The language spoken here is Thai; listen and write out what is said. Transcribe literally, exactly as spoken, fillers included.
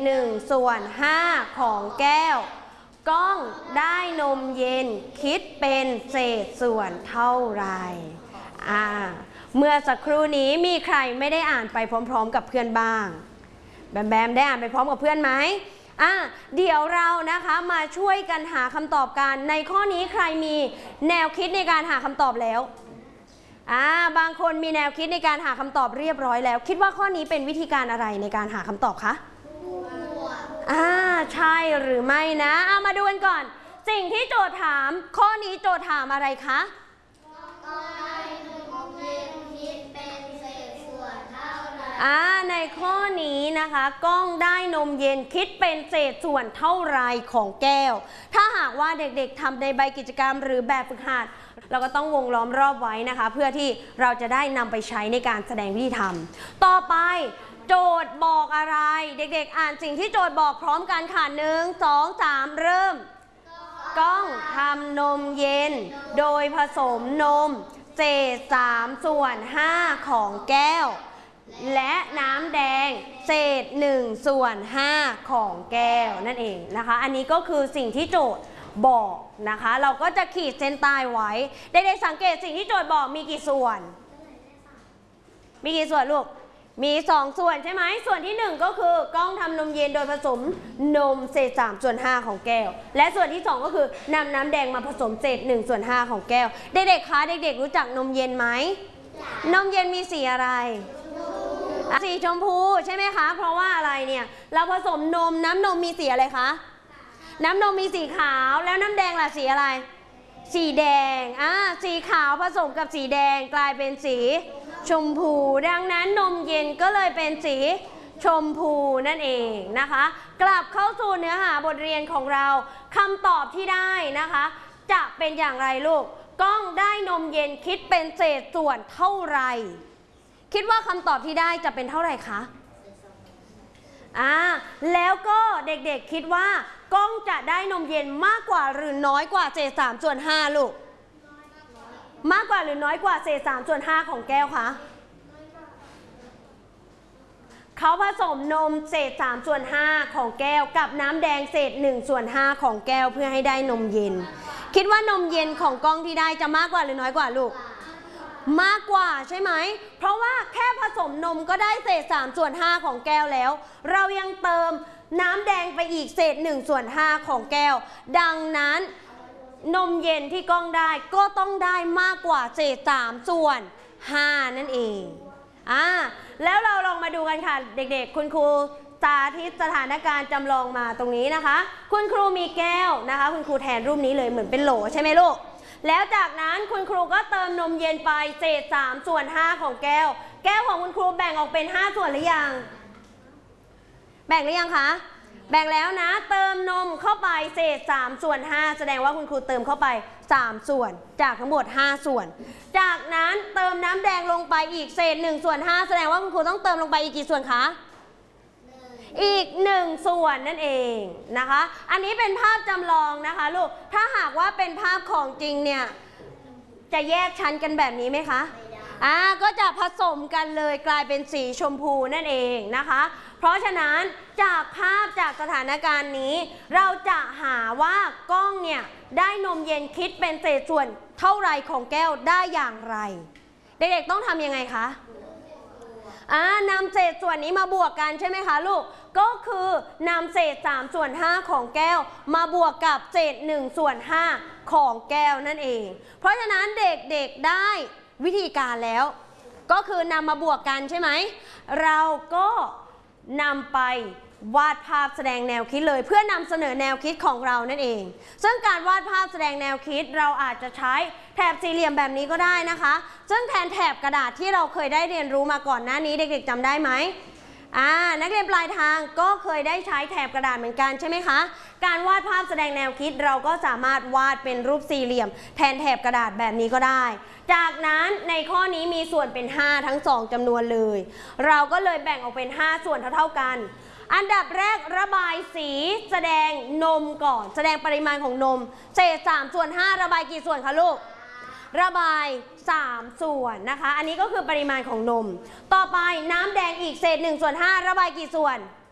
หนึ่งส่วนห้าของแก้วก้องได้นมเย็นคิดเป็นเศษส่วนเท่าไหร่อ่าเมื่อสักครู่นี้มีใครไม่ได้อ่านไปพร้อมๆกับเพื่อนบ้างแบมแบมได้อ่านไปพร้อมกับเพื่อนไหมอ่ะเดี๋ยวเรานะคะมาช่วยกันหาคำตอบกันในข้อนี้ใครมีแนวคิดในการหาคำตอบแล้วอ่าบางคนมีแนวคิดในการหาคำตอบเรียบร้อยแล้วคิดว่าข้อนี้เป็นวิธีการอะไรในการหาคำตอบคะอ่าใช่หรือไม่นะเอามาดูกันก่อนสิ่งที่โจทย์ถามข้อนี้โจทย์ถามอะไรคะอ่าในข้อนี้นะคะก้องได้นมเย็นคิดเป็นเศษส่วนเท่าไรของแก้วถ้าหากว่าเด็กๆทำในใบกิจกรรมหรือแบบฝึกหัดเราก็ต้องวงล้อมรอบไว้นะคะเพื่อที่เราจะได้นำไปใช้ในการแสดงวิธีทำต่อไปโจทย์บอกอะไรเด็กๆอ่านสิ่งที่โจทย์บอกพร้อมกันค่ะหนึ่งสองสามเริ่มก้องทำนมเย็นโดยผสมนมเศษสามส่วนห้าของแก้วและน้ำแดงเศษหนึ่งส่วนห้าของแก้วนั่นเองนะคะอันนี้ก็คือสิ่งที่โจทย์บอกนะคะเราก็จะขีดเส้นใต้ไว้ได้ๆสังเกตสิ่งที่โจทย์บอกมีกี่ส่วนมีกี่ส่วนลูกมีสองส่วนใช่ไหมส่วนที่หนึ่งก็คือก้องทำนมเย็นโดยผสมนมเศษสามส่วนห้าของแก้วและส่วนที่สองก็คือนำน้ำแดงมาผสมเศษหนึ่งส่วนห้าของแก้วเด็กๆคะเด็กๆรู้จักนมเย็นไหมนมเย็นมีสีอะไรสีชมพูใช่ไหมคะเพราะว่าอะไรเนี่ยเราผสมนมน้ำนมมีสีอะไรคะน้ำนมมีสีขาวแล้วน้ำแดงล่ะสีอะไรสีแดงอ่าสีขาวผสมกับสีแดงกลายเป็นสีชมพูดังนั้นนมเย็นก็เลยเป็นสีชมพูนั่นเองนะคะกลับเข้าสู่เนื้อหาบทเรียนของเราคำตอบที่ได้นะคะจะเป็นอย่างไรลูกก้องได้นมเย็นคิดเป็นเศษส่วนเท่าไหร่คิดว่าคำตอบที่ได้จะเป็นเท่าไหร่คะอ่าแล้วก็เด็กๆคิดว่าก้องจะได้นมเย็นมากกว่าหรือน้อยกว่าเศษสามส่วนห้าลูกมากกว่าหรือน้อยกว่าเศษสามส่วนห้าของแก้วคะเขาผสมนมเศษสามส่วนห้าของแก้วกับน้ำแดงเศษหนึ่งส่วนห้าของแก้วเพื่อให้ได้นมเย็นคิดว่านมเย็นของก้องที่ได้จะมากกว่าหรือน้อยกว่าลูกมากกว่าใช่ไหมเพราะว่าแค่ผสมนมก็ได้เศษสามส่วนห้าของแก้วแล้วเรายังเติมน้ำแดงไปอีกเศษหนึ่งส่วนห้าของแก้วดังนั้นนมเย็นที่ก้องได้ก็ต้องได้มากกว่าเศษสามส่วนห้านั่นเองอ่าแล้วเราลองมาดูกันค่ะเด็กๆคุณครูสาธิตสถานการณ์จำลองมาตรงนี้นะคะคุณครูมีแก้วนะคะคุณครูแทนรูปนี้เลยเหมือนเป็นโหลใช่ไหมลูกแล้วจากนั้นคุณครูก็เติมนมเย็นไปเศษสามส่วนห้าของแก้วแก้วของคุณครูแบ่งออกเป็นห้าส่วนหรือยังแบ่งหรือยังคะแบ่งแล้วนะเติมนมเข้าไปเศษสามส่วนห้าแสดงว่าคุณครูเติมเข้าไปสามส่วนจากทั้งหมดห้าส่วนจากนั้นเติมน้ำแดงลงไปอีกเศษหนึ่งส่วนห้าแสดงว่าคุณครูต้องเติมลงไปอีกกี่ส่วนคะอีกหนึ่งส่วนนั่นเองนะคะอันนี้เป็นภาพจำลองนะคะลูกถ้าหากว่าเป็นภาพของจริงเนี่ยจะแยกชั้นกันแบบนี้ไหมคะอ่าก็จะผสมกันเลยกลายเป็นสีชมพูนั่นเองนะคะเพราะฉะนั้นจากภาพจากสถานการณ์นี้เราจะหาว่าก้องเนี่ยได้นมเย็นคิดเป็นเศษส่วนเท่าไรของแก้วได้อย่างไรเด็กๆต้องทำยังไงคะอ่านำเศษส่วนนี้มาบวกกันใช่ไหมคะลูกก็คือนำเศษสามส่วนห้าของแก้วมาบวกกับเศษหนึ่งส่วนห้าของแก้วนั่นเองเพราะฉะนั้นเด็กๆได้วิธีการแล้วก็คือนำมาบวกกันใช่ไหมเราก็นำไปวาดภาพแสดงแนวคิดเลยเพื่อนำเสนอแนวคิดของเรานั่นเองซึ่งการวาดภาพแสดงแนวคิดเราอาจจะใช้แถบสี่เหลี่ยมแบบนี้ก็ได้นะคะซึ่งแทนแถบกระดาษที่เราเคยได้เรียนรู้มาก่อนหน้านี้เด็กๆจำได้ไหมอ่านักเรียนปลายทางก็เคยได้ใช้แถบกระดาษเหมือนกันใช่ไหมคะการวาดภาพแสดงแนวคิดเราก็สามารถวาดเป็นรูปสี่เหลี่ยมแทนแถบกระดาษแบบนี้ก็ได้จากนั้นในข้อนี้มีส่วนเป็นห้าทั้งสองจำนวนเลยเราก็เลยแบ่งออกเป็นห้าส่วนเท่าๆกันอันดับแรกระบายสีแสดงนมก่อนแสดงปริมาณของนมเศษสามส่วนห้าระบายกี่ส่วนคะลูกระบายสามส่วนนะคะอันนี้ก็คือปริมาณของนมต่อไปน้ำแดงอีกเศษหนึ่งส่วนห้าระบายกี่ส่วน